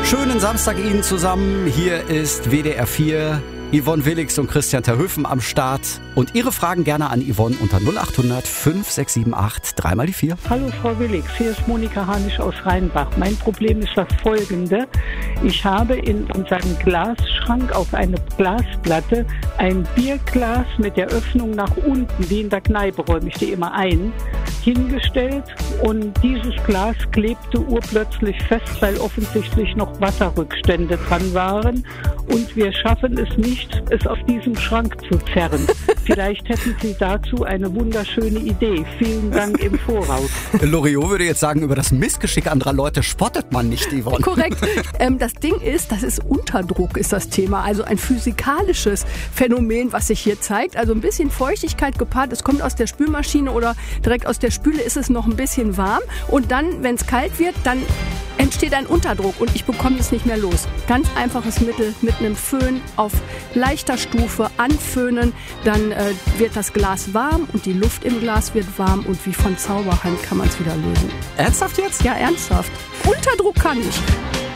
Schönen Samstag Ihnen zusammen. Hier ist WDR 4. Yvonne Willix und Christian Terhöfen am Start. Und Ihre Fragen gerne an Yvonne unter 0800 5678 3 x 4. Hallo Frau Willix, hier ist Monika Hanisch aus Rheinbach. Mein Problem ist das folgende. Ich habe in unserem Glasschrank auf eine Glasplatte ein Bierglas mit der Öffnung nach unten, wie in der Kneipe räume ich die immer ein, hingestellt. Und dieses Glas klebte urplötzlich fest, weil offensichtlich noch Wasserrückstände dran waren. Und wir schaffen es nicht, es aus diesem Schrank zu zerren. Vielleicht hätten Sie dazu eine wunderschöne Idee. Vielen Dank im Voraus. Loriot würde jetzt sagen, über das Missgeschick anderer Leute spottet man nicht, Yvonne. Korrekt. Das Ding ist, das ist Unterdruck ist das Thema. Also ein physikalisches Phänomen, was sich hier zeigt. Also ein bisschen Feuchtigkeit gepaart. Es kommt aus der Spülmaschine oder direkt aus der Spüle ist es noch ein bisschen warm. Und dann, wenn es kalt wird, dann entsteht ein Unterdruck und ich bekomme es nicht mehr los. Ganz einfaches Mittel mit einem Föhn auf leichter Stufe anföhnen, dann wird das Glas warm und die Luft im Glas wird warm und wie von Zauberhand kann man es wieder lösen. Ernsthaft jetzt? Ja, ernsthaft. Unterdruck kann ich.